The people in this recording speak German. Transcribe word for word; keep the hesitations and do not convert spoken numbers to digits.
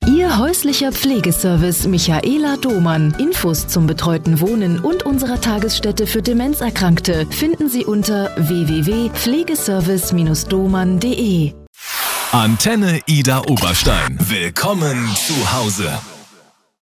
Ihr häuslicher Pflegeservice Michaela Domann. Infos zum betreuten Wohnen und unserer Tagesstätte für Demenzerkrankte finden Sie unter w w w punkt pflegeservice Bindestrich domann punkt de. Antenne Ida Oberstein. Willkommen zu Hause.